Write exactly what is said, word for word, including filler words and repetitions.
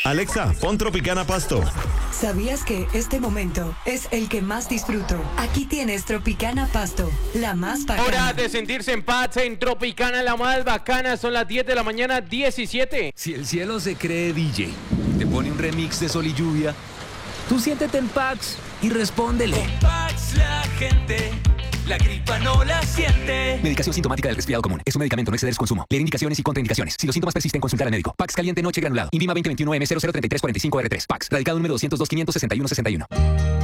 Alexa, pon Tropicana Pasto. ¿Sabías que este momento es el que más disfruto? Aquí tienes Tropicana Pasto, la más bacana. Hora de sentirse en paz en Tropicana, la más bacana. Son las diez de la mañana, diecisiete. Si el cielo se cree D J, te pone un remix de Sol y Lluvia, tú siéntete en Pax y respóndele. Con Pax la gente, la gripa no la siente. Medicación sintomática del resfriado común. Es un medicamento, no exceder su consumo. Leer indicaciones y contraindicaciones. Si los síntomas persisten, consultar al médico. Pax caliente noche granulado. Invima veinte veintiuno M cero cero treinta y tres cuarenta y cinco R tres. Pax. Radicado número doscientos dos, quinientos sesenta y uno sesenta y uno.